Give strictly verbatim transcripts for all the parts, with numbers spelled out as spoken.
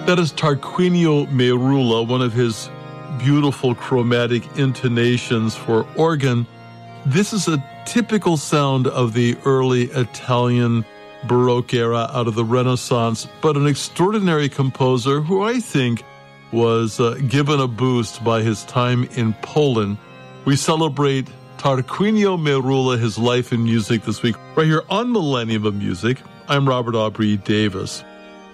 That is Tarquinio Merulla, one of his beautiful chromatic intonations for organ. This is a typical sound of the early Italian Baroque era out of the Renaissance, but an extraordinary composer who I think was uh, given a boost by his time in Poland. We celebrate Tarquinio Merulla, his life and music this week, right here on Millennium of Music. I'm Robert Aubrey Davis.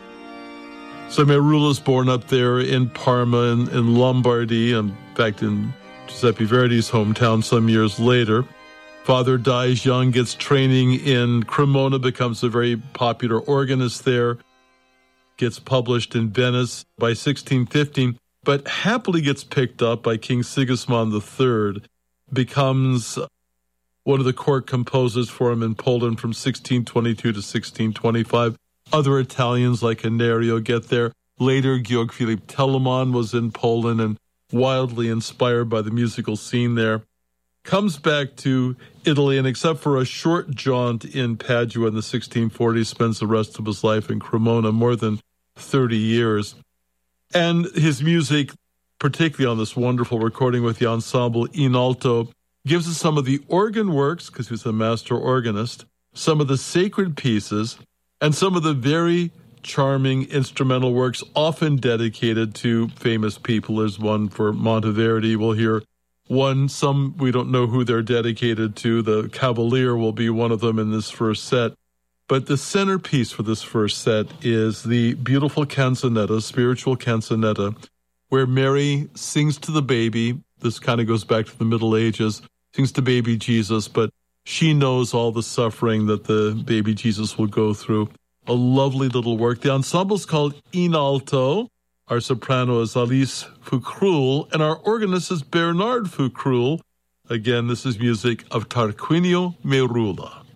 So Merulla's born up there in Parma in, in Lombardy, in fact in Giuseppe Verdi's hometown some years later. Father dies young, gets training in Cremona, becomes a very popular organist there, gets published in Venice by sixteen fifteen, but happily gets picked up by King Sigismund the Third, becomes one of the court composers for him in Poland from sixteen twenty-two to sixteen twenty-five. Other Italians like Anerio get there. Later, Georg Philipp Telemann was in Poland and wildly inspired by the musical scene there. Comes back to Italy, and except for a short jaunt in Padua in the sixteen forties, spends the rest of his life in Cremona, more than thirty years. And his music, particularly on this wonderful recording with the ensemble In Alto, gives us some of the organ works, because he was a master organist, some of the sacred pieces, and some of the very charming instrumental works often dedicated to famous people. There's one for Monteverdi. We'll hear one, some we don't know who they're dedicated to. The Cavalier will be one of them in this first set. But the centerpiece for this first set is the beautiful canzonetta, spiritual canzonetta, where Mary sings to the baby. This kind of goes back to the Middle Ages, sings to baby Jesus, but she knows all the suffering that the baby Jesus will go through. A lovely little work. The ensemble is called In Alto. Our soprano is Alice Fucrul, and our organist is Bernard Fucrul. Again, this is music of Tarquinio Merulla.